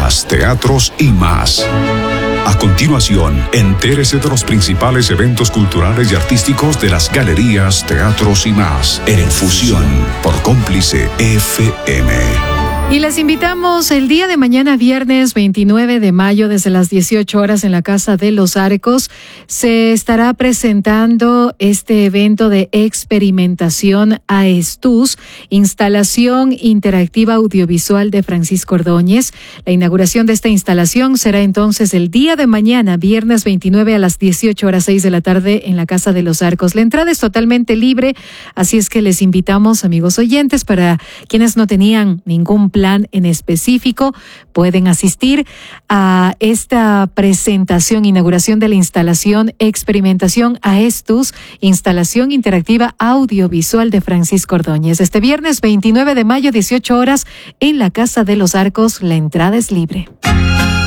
galerías, teatros y más. A continuación, entérese de los principales eventos culturales y artísticos de las galerías, teatros y más en Fusión por Cómplice FM. Y les invitamos el día de mañana, viernes 29 de mayo, desde las 18 horas en la Casa de los Arcos. Se estará presentando este evento de experimentación AESTUS, instalación interactiva audiovisual de Francisco Ordóñez. La inauguración de esta instalación será entonces el día de mañana, viernes 29 a las 18 horas 6 de la tarde en la Casa de los Arcos. La entrada es totalmente libre, así es que les invitamos, amigos oyentes, para quienes no tenían ningún plan en específico, pueden asistir a esta presentación, inauguración de la instalación Experimentación AESTUS, instalación interactiva audiovisual de Francisco Ordóñez. Este viernes 29 de mayo, 18 horas, en la Casa de los Arcos. La entrada es libre.